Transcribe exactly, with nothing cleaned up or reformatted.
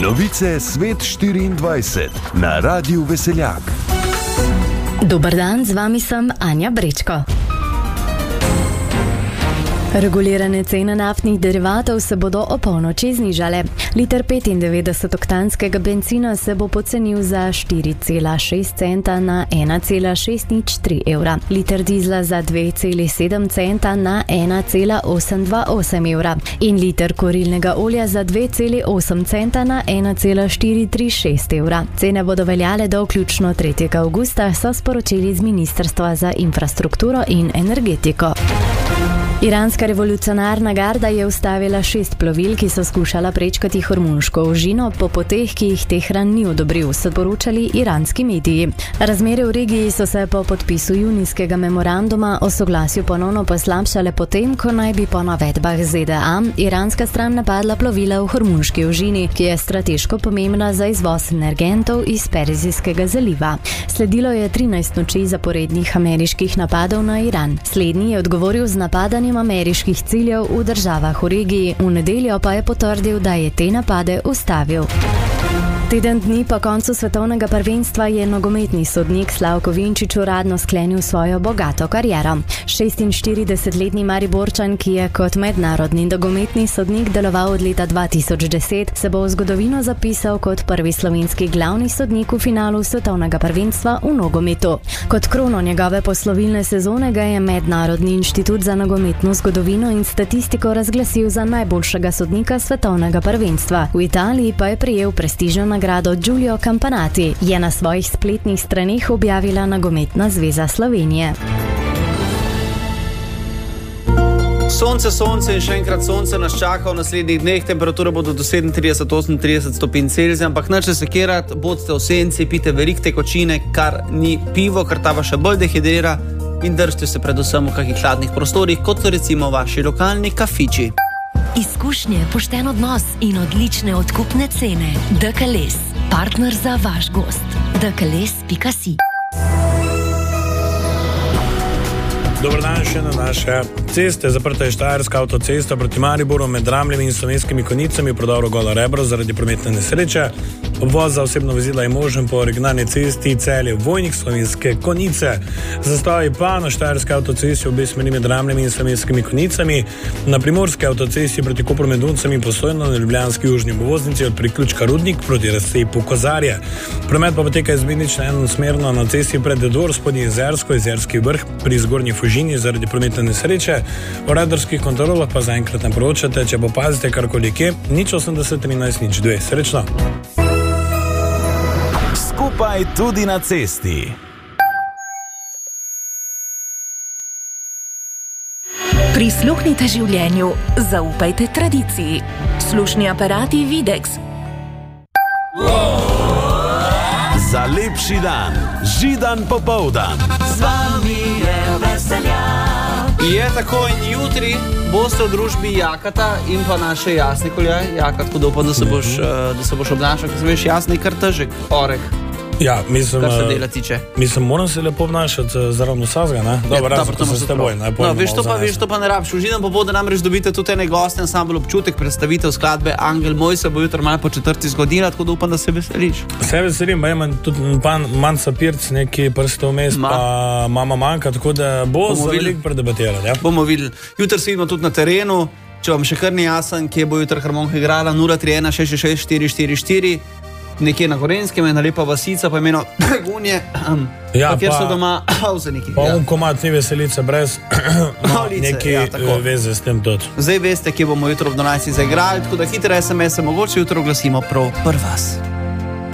Novice Svet štiriindvajset na Radiu Veseljak. Dober dan, z vami sem Anja Brečko. Regulirane cene naftnih derivatov se bodo opolnoči znižale. Liter petindevetdesetoktanskega bencina se bo pocenil za štiri cela šest centa na ena cela šest nič tri evra. Liter dizla za dve cela sedem centa na ena cela osem dva osem evra. In liter kurilnega olja za dve cela osem centa na ena cela štiri tri šest evra. Cene bodo veljale do vključno tretjega avgusta, so sporočili z Ministrstva za infrastrukturo in energetiko. Iranska revolucionarna garda je ustavila šest plovil, ki so skušala prečkati Hormunško ožino po poteh, ki jih Tehran ni odobril, so poročali iranski mediji. Razmere v regiji so se po podpisu junijskega memoranduma o soglasju ponovno poslabšale potem, ko naj bi po navedbah Z D A iranska stran napadla plovila v Hormunški ožini, ki je strateško pomembna za izvoz energentov iz Perzijskega zaliva. Sledilo je trinajst noči zaporednih ameriških napadov na Iran. Slednji je odgovoril z napadanjem ameriških ciljev v državah v regiji, v nedeljo pa je potrdil, da je te napade ustavil. Teden dni po koncu svetovnega prvenstva je nogometni sodnik Slavko Vinčič uradno sklenil svojo bogato kariero. šestinštiridesetletni Mariborčan, ki je kot mednarodni nogometni sodnik deloval od leta dva tisoč deset, se bo v zgodovino zapisal kot prvi slovenski glavni sodnik v finalu svetovnega prvenstva v nogometu. Kot krono njegove poslovilne sezone ga je Mednarodni inštitut za nogometno zgodovino in statistiko razglasil za najboljšega sodnika svetovnega prvenstva. V Italiji pa je prejel prestižno nagrado Giulio Campanati, je na svojih spletnih straneh objavila Nogometna zveza Slovenije. Sonce, sonce in še enkrat sonce nas čaka v naslednjih dneh. Temperature bodo do sedemintrideset do osemintrideset stopinj Celzija, ampak neče se kerat, bodite v senci, pite veliko tekočine, kar ni pivo, kar ta vas še bolj dehidrira, in držite se predvsem v kakih hladnih prostorih, kot so recimo vaši lokalni kafiči. Izkušnje, pošten odnos in odlične odkupne cene. D K L E S, partner za vaš gost. d k l e s pika si. Dobar dan še na naše ceste. Zaprta je Štajerska avtocesta proti Mariboru med Dramljem in Slovenskimi Konjicami v predoru Gola Rebro zaradi prometne nesreče. Obvoz za osebno vozilo je možen po originalni cesti Celje Vojnik Slovenske Konjice. Zastoji pa na Štajerski avtocesti v obe smeri med Dramljem in Slovenskimi Konjicami, na Primorski avtocesti proti Kopru med Duncem in Postojno na ljubljanski južni obvoznici od priključka Rudnik proti razcepu Kozarje. Promet pa poteka izmenično enosmerno na cesti pred Dedor, spodnji Jezersko, Jezerski vrh pri Zgornji Fužini zaradi prometne nesreče. O radarskih kontrolah pa zaenkrat ne poročate, če pa pazite karkoli kje, nič osemdeset trinajst nič dve. Srečno! Skupaj tudi na cesti. Prisluhnite življenju, zaupajte tradiciji. Slušni aparati Videx. Za lepši dan, Židan popoldan. Z vami je Veseljak. Je tako in jutri boste v družbi Jakata in pa naše Jasnikolja. Jakat, kdo upam, da se boš, da se boš obnašal, ker se veš, Jasni kar težek oreh. Ja, mislim, kar se dela tiče. Mislim, moram se lepo obnašati zaravno sazga, ne? Dobro, ja, razko se s teboj. Ne, no, veš to pa, veš to pa ne rabiš. V Židan popoldan namreč dobite tudi ene goste, ansambel Občutek, predstavitev skladbe Angel moj se bo jutro malo po četrti zgodila, tako da upam, da se veseliš. Se veselim, pa imam tudi pan Manca Pirc, neki prste vmes, Ma. pa mama manjka, tako da bo za veliko predebatirati. Ja? Bomo videli. Jutri se vidimo tudi na terenu, če vam še kar ni jasen, kje bo jutri harmonika igrala, nula tri ena šest šest šest štiri štiri štiri. Nekje na Gorenskem, ena lepa vasica, pa imeno Gunje, ja, pa kjer so doma avzeniki. Pa ja. Un komat ni veselice brez neki ja, veze s tem tudi. Zdaj veste, kje bomo jutro ob dvanajstih zaigrali, tako da hitre es em es mogoče jutro oglasimo prav prv vas.